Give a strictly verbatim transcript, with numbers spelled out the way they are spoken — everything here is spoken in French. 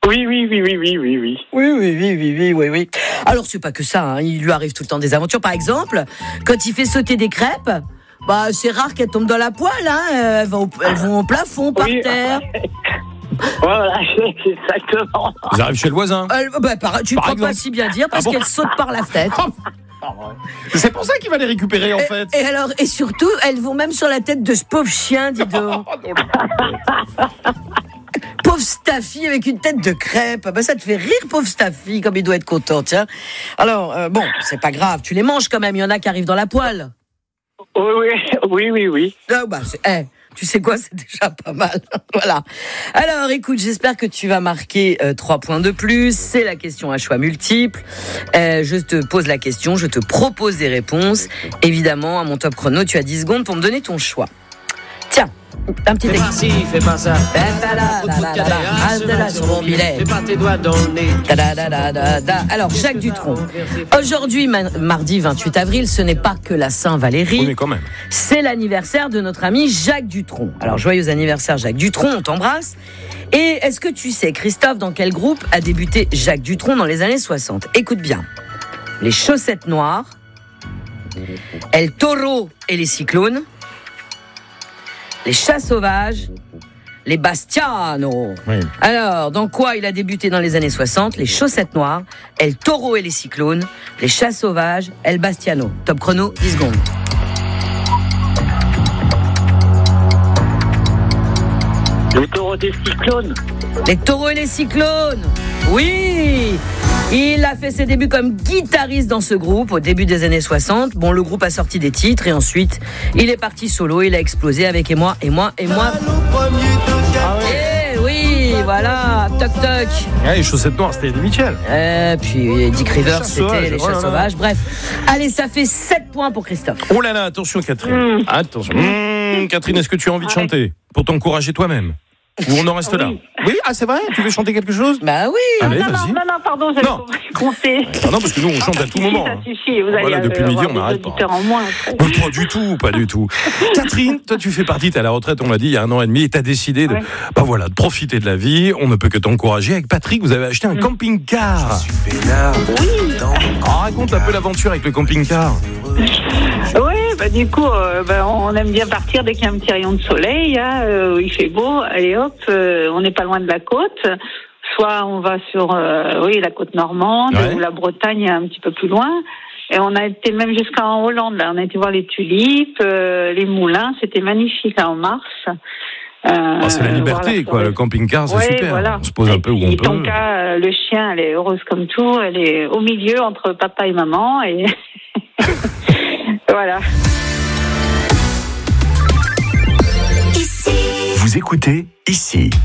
Oui, oui, oui, oui, oui, oui, oui. Oui, oui, oui, oui, oui, oui, oui. Alors, c'est pas que ça, hein. Il lui arrive tout le temps des aventures. Par exemple, quand il fait sauter des crêpes, bah, c'est rare qu'elles tombent dans la poêle, hein. Elles vont au, elles vont au plafond, par Oui. terre. Voilà, exactement. Ils arrivent chez le voisin. Elles, bah, par, tu ne Par crois pas exemple. si bien dire parce Ah bon qu'elles sautent par la fenêtre. C'est pour ça qu'il va les récupérer en et, fait. et alors, et surtout, elles vont même sur la tête de ce pauvre chien, dis donc. Pauvre Staffy avec une tête de crêpe. Bah, ça te fait rire, pauvre Staffy, comme il doit être content, tiens. Alors, euh, bon, c'est pas grave, tu les manges quand même, il y en a qui arrivent dans la poêle. Oui, oui, oui, oui, oui. Ah, bah, c'est, hey, tu sais quoi, c'est déjà pas mal. Voilà. Alors, écoute, j'espère que tu vas marquer euh, trois points de plus. C'est la question à choix multiples. Euh, je te pose la question, je te propose des réponses. Évidemment, à mon top chrono, tu as dix secondes pour me donner ton choix. Tiens, un petit Fais pas exemple. ci, fais pas ça. Sur mon billet. Fais pas tes doigts dans le nez. Ta-da-da-da-da-da. Alors, Jacques Dutronc. Aujourd'hui, ma- mardi vingt-huit avril, ce n'est pas que la Saint-Valérie. Oui, mais quand même. C'est l'anniversaire de notre ami Jacques Dutronc. Alors, joyeux anniversaire Jacques Dutronc, on t'embrasse. Et est-ce que tu sais, Christophe, dans quel groupe a débuté Jacques Dutronc dans les années soixante? Écoute bien. Les Chaussettes Noires, El Toro et les Cyclones, les Chats Sauvages, les Bastiano. Oui. Alors, dans quoi il a débuté dans les années soixante? Les Chaussettes Noires, El Toro et les Cyclones, les Chats Sauvages, El Bastiano. Top chrono, dix secondes. Le taureau des cyclones. Les Taureaux et les Cyclones. Oui, il a fait ses débuts comme guitariste dans ce groupe au début des années soixante. Bon, le groupe a sorti des titres et ensuite, il est parti solo. Il a explosé avec Et moi, et moi, et moi. Ah ouais. Eh oui, voilà, toc toc. Ouais, les Chaussettes Noires, c'était Eddie Mitchell. Euh, puis Dick Rivers, Chats c'était sauvages, les oh Chats là là. Sauvages. Bref, allez, ça fait sept points pour Christophe. Oh là là, attention Catherine. Attention. Mmh, Catherine, est-ce que tu as envie de chanter pour t'encourager toi-même? Ou on en reste là? Oui, ah c'est vrai, tu veux chanter quelque chose? Bah oui. Allez, non, non, vas-y. non, non, pardon, j'avais Non. compté. Ah non, parce que nous on chante Ça à tout suffit, moment. Ça hein. suffit, vous allez Voilà, depuis avoir midi, on des n'arrête pas. auditeurs en moins. après. Oh, pas du tout, pas du tout. Catherine, toi tu fais partie, t'es à la retraite, on l'a dit, il y a un an et demi, et t'as décidé de, Ouais. bah voilà, de profiter de la vie. On ne peut que t'encourager. Avec Patrick, vous avez acheté un camping-car. Oui, Oh, raconte un peu l'aventure avec le camping-car. oui, bah du coup, euh, bah, on aime bien partir dès qu'il y a un petit rayon de soleil, hein, euh, où il fait beau. Allez hop, euh, on n'est pas loin de la côte. Soit on va sur, euh, oui, la côte normande, Ouais. ou la Bretagne un petit peu plus loin. Et on a été même jusqu'en Hollande. Là, on a été voir les tulipes, euh, les moulins. C'était magnifique là, en mars. Euh, Ah, c'est la liberté, voir la quoi. forêt. Le camping-car, c'est Ouais, super. voilà. On se pose un peu où on Et peut. Tonka, euh, le chien, elle est heureuse comme tout. Elle est au milieu entre papa et maman. Et voilà. Vous écoutez ici.